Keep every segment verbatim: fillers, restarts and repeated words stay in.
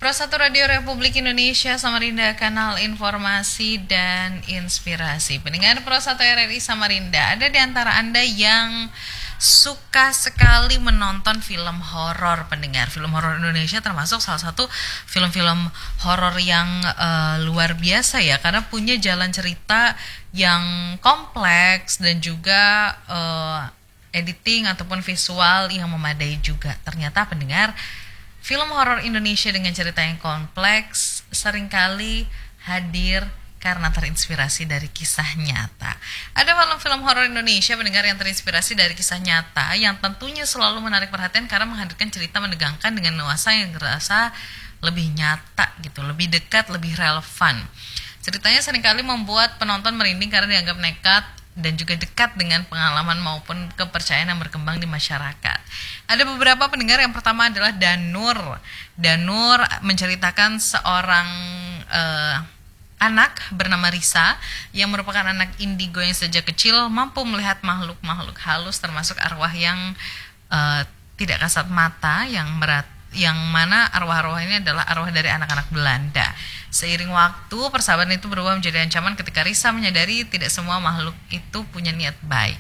Pro satu Radio Republik Indonesia Samarinda, kanal informasi dan inspirasi. Pendengar Pro satu R R I Samarinda, ada di antara Anda yang suka sekali menonton film horor. Pendengar, film horor Indonesia termasuk salah satu film-film horor yang uh, luar biasa ya, karena punya jalan cerita yang kompleks dan juga uh, editing ataupun visual yang memadai juga. Ternyata pendengar, film horor Indonesia dengan cerita yang kompleks seringkali hadir karena terinspirasi dari kisah nyata. Ada film-film horor Indonesia pendengar yang terinspirasi dari kisah nyata yang tentunya selalu menarik perhatian karena menghadirkan cerita menegangkan dengan nuansa yang terasa lebih nyata gitu, lebih dekat, lebih relevan. Ceritanya seringkali membuat penonton merinding karena dianggap nekat dan juga dekat dengan pengalaman maupun kepercayaan yang berkembang di masyarakat. Ada beberapa pendengar. Yang pertama adalah Danur. Danur menceritakan seorang uh, anak bernama Risa yang merupakan anak indigo yang sejak kecil mampu melihat makhluk-makhluk halus termasuk arwah yang uh, tidak kasat mata, yang berat, yang mana arwah-arwah ini adalah arwah dari anak-anak Belanda. Seiring waktu, persahabatan itu berubah menjadi ancaman ketika Risa menyadari tidak semua makhluk itu punya niat baik.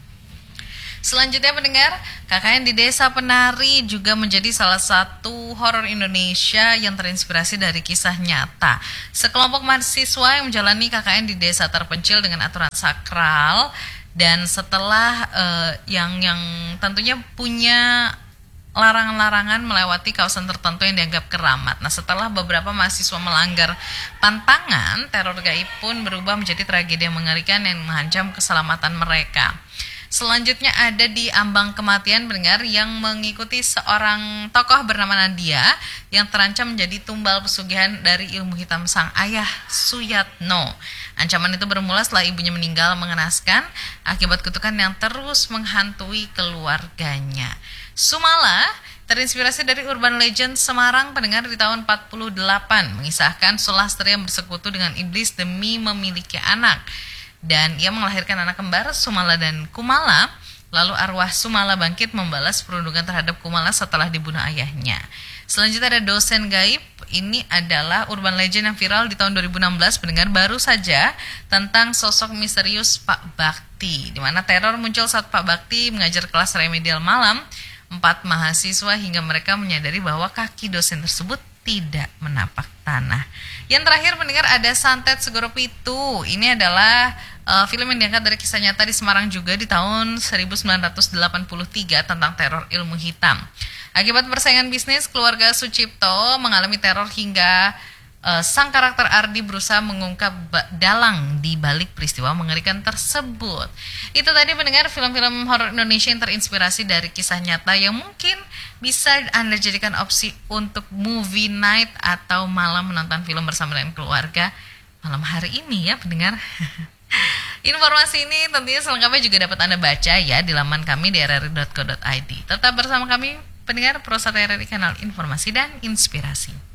Selanjutnya pendengar, K K N di Desa Penari juga menjadi salah satu horor Indonesia yang terinspirasi dari kisah nyata. Sekelompok mahasiswa yang menjalani K K N di desa terpencil dengan aturan sakral dan setelah uh, yang yang tentunya punya larangan-larangan melewati kawasan tertentu yang dianggap keramat. Nah, setelah beberapa mahasiswa melanggar pantangan, teror gaib pun berubah menjadi tragedi yang mengerikan yang mengancam keselamatan mereka. Selanjutnya ada di Ambang Kematian pendengar yang mengikuti seorang tokoh bernama Nadia yang terancam menjadi tumbal pesugihan dari ilmu hitam sang ayah Suyatno. Ancaman itu bermula setelah ibunya meninggal mengenaskan akibat kutukan yang terus menghantui keluarganya. Sumala terinspirasi dari urban legend Semarang pendengar di tahun empat puluh delapan, mengisahkan Sulastri yang bersekutu dengan iblis demi memiliki anak. Dan ia melahirkan anak kembar Sumala dan Kumala. Lalu arwah Sumala bangkit membalas perundungan terhadap Kumala setelah dibunuh ayahnya. Selanjutnya ada Dosen Gaib. Ini adalah urban legend yang viral di tahun dua ribu enam belas pendengar baru saja tentang sosok misterius Pak Bakti, di mana teror muncul saat Pak Bakti mengajar kelas remedial malam empat mahasiswa hingga mereka menyadari bahwa kaki dosen tersebut tidak menapak tanah. Yang terakhir pendengar ada Santet Segoro Pitu. Ini adalah uh, film yang diangkat dari kisah nyata di Semarang juga di tahun seribu sembilan ratus delapan puluh tiga tentang teror ilmu hitam. Akibat persaingan bisnis, keluarga Sucipto mengalami teror hingga uh, sang karakter Ardi berusaha mengungkap dalang di balik peristiwa mengerikan tersebut. Itu tadi pendengar film-film horor Indonesia yang terinspirasi dari kisah nyata yang mungkin bisa Anda jadikan opsi untuk movie night atau malam menonton film bersama dengan keluarga malam hari ini ya pendengar. Informasi ini tentunya selengkapnya juga dapat Anda baca ya di laman kami di r r i dot co dot i d. Tetap bersama kami pendengar Pro satu R R I, kanal informasi dan inspirasi.